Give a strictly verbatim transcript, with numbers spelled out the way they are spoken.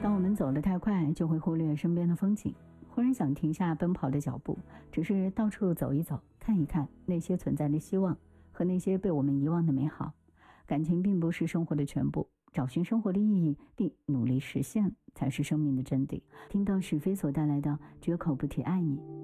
当我们走得太快，就会忽略身边的风景，忽然想停下奔跑的脚步，只是到处走一走，看一看那些存在的希望和那些被我们遗忘的美好。感情并不是生活的全部，找寻生活的意义并努力实现才是生命的真谛。听到许飞所带来的绝口不提爱你，